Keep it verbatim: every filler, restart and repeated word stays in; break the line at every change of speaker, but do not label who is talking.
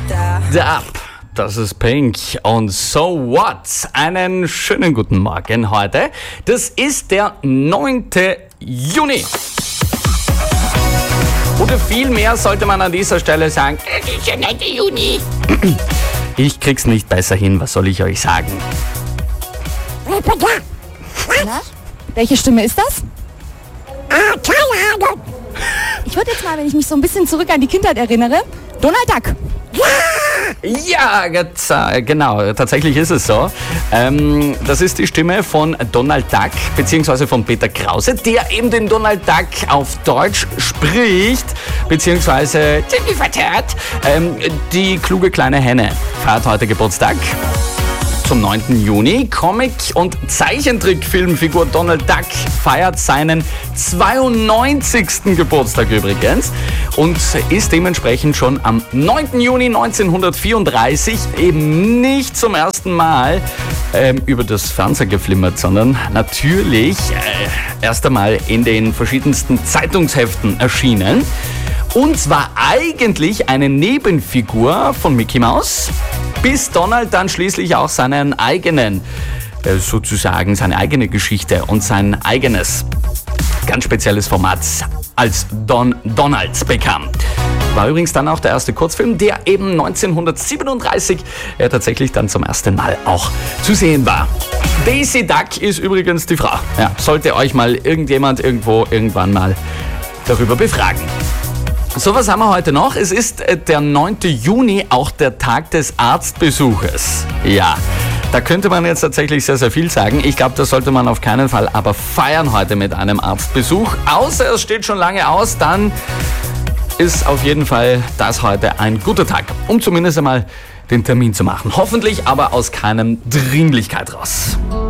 Da, das ist Pink und So What? Einen schönen guten Morgen heute. Das ist der neunte Juni. Oder vielmehr sollte man an dieser Stelle sagen, es ist der neunte Juni. Ich krieg's nicht besser hin, was soll ich euch sagen?
Na? Welche Stimme ist das?
Ah, keine Ahnung.
Ich würde jetzt mal, wenn ich mich so ein bisschen zurück an die Kindheit erinnere, Donald Duck.
Ja, jetzt, äh, genau, tatsächlich ist es so. Ähm, das ist die Stimme von Donald Duck, beziehungsweise von Peter Krause, der eben den Donald Duck auf Deutsch spricht, beziehungsweise ziemlich verzerrt. Ähm, die kluge kleine Henne feiert heute Geburtstag. Zum neunten Juni. Comic- und Zeichentrickfilmfigur Donald Duck feiert seinen zweiundneunzigsten Geburtstag übrigens und ist dementsprechend schon am neunten Juni neunzehnhundertvierunddreißig eben nicht zum ersten Mal ähm, über das Fernsehen geflimmert, sondern natürlich äh, erst einmal in den verschiedensten Zeitungsheften erschienen. Und zwar eigentlich eine Nebenfigur von Mickey Mouse, bis Donald dann schließlich auch seinen eigenen, äh, sozusagen seine eigene Geschichte und sein eigenes ganz spezielles Format als Don Donald bekam. War übrigens dann auch der erste Kurzfilm, der eben neunzehnhundertsiebenunddreißig äh, tatsächlich dann zum ersten Mal auch zu sehen war. Daisy Duck ist übrigens die Frau. Ja, sollte euch mal irgendjemand irgendwo irgendwann mal darüber befragen. So, was haben wir heute noch? Es ist der neunte Juni, auch der Tag des Arztbesuches. Ja, da könnte man jetzt tatsächlich sehr, sehr viel sagen. Ich glaube, das sollte man auf keinen Fall aber feiern heute mit einem Arztbesuch. Außer es steht schon lange aus, dann ist auf jeden Fall das heute ein guter Tag, um zumindest einmal den Termin zu machen. Hoffentlich aber aus keinem Dringlichkeit raus.